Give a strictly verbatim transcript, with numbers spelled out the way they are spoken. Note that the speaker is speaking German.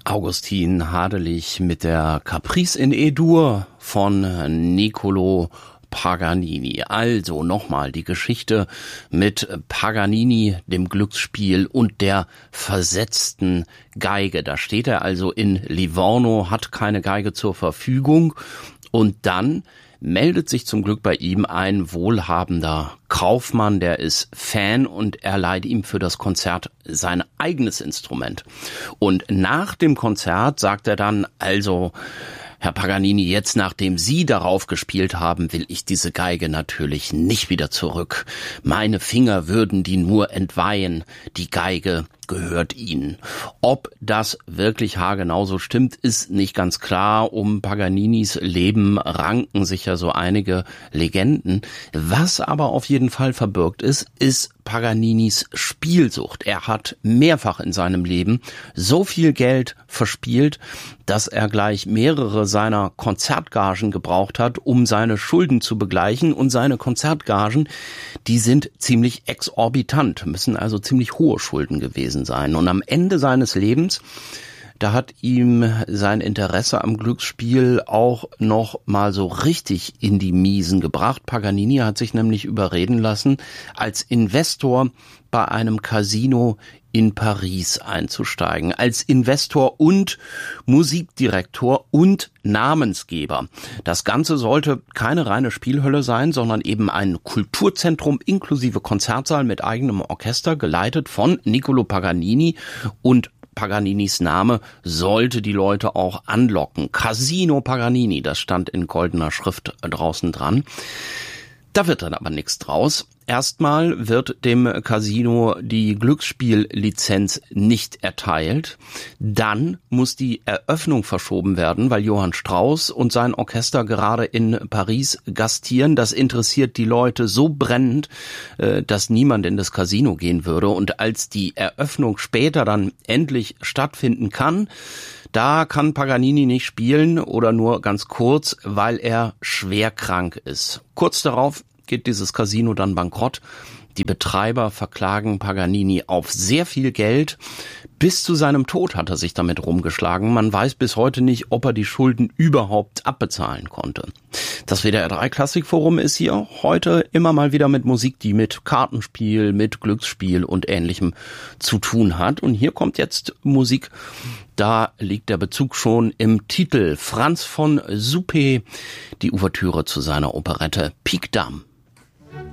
Augustin Hadelich mit der Caprice in E-Dur von Niccolò Paganini. Also nochmal die Geschichte mit Paganini, dem Glücksspiel und der versetzten Geige. Da steht er also in Livorno, hat keine Geige zur Verfügung und dann meldet sich zum Glück bei ihm ein wohlhabender Kaufmann, der ist Fan und er leiht ihm für das Konzert sein eigenes Instrument. Und nach dem Konzert sagt er dann, also Herr Paganini, jetzt nachdem Sie darauf gespielt haben, will ich diese Geige natürlich nicht wieder zurück. Meine Finger würden die nur entweihen. Die Geige gehört Ihnen. Ob das wirklich haargenau so stimmt, ist nicht ganz klar. Um Paganinis Leben ranken sich ja so einige Legenden. Was aber auf jeden Fall verbirgt ist, ist Paganinis Spielsucht. Er hat mehrfach in seinem Leben so viel Geld verspielt, dass er gleich mehrere seiner Konzertgagen gebraucht hat, um seine Schulden zu begleichen. Und seine Konzertgagen, die sind ziemlich exorbitant, müssen also ziemlich hohe Schulden gewesen sein. Und am Ende seines Lebens, da hat ihm sein Interesse am Glücksspiel auch noch mal so richtig in die Miesen gebracht. Paganini hat sich nämlich überreden lassen, als Investor bei einem Casino in Paris einzusteigen. Als Investor und Musikdirektor und Namensgeber. Das Ganze sollte keine reine Spielhölle sein, sondern eben ein Kulturzentrum inklusive Konzertsaal mit eigenem Orchester, geleitet von Niccolò Paganini, und Paganinis Name sollte die Leute auch anlocken. Casino Paganini, das stand in goldener Schrift draußen dran. Da wird dann aber nichts draus. Erstmal wird dem Casino die Glücksspiellizenz nicht erteilt. Dann muss die Eröffnung verschoben werden, weil Johann Strauss und sein Orchester gerade in Paris gastieren. Das interessiert die Leute so brennend, dass niemand in das Casino gehen würde. Und als die Eröffnung später dann endlich stattfinden kann, da kann Paganini nicht spielen oder nur ganz kurz, weil er schwer krank ist. Kurz darauf geht dieses Casino dann bankrott. Die Betreiber verklagen Paganini auf sehr viel Geld. Bis zu seinem Tod hat er sich damit rumgeschlagen. Man weiß bis heute nicht, ob er die Schulden überhaupt abbezahlen konnte. Das W D R drei Klassikforum ist hier heute immer mal wieder mit Musik, die mit Kartenspiel, mit Glücksspiel und Ähnlichem zu tun hat. Und hier kommt jetzt Musik, da liegt der Bezug schon im Titel. Franz von Suppé, die Ouvertüre zu seiner Operette Pique Dame.